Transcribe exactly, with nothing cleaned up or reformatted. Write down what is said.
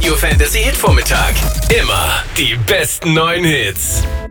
Radio Fantasy Hit Vormittag. Immer die besten neuen Hits.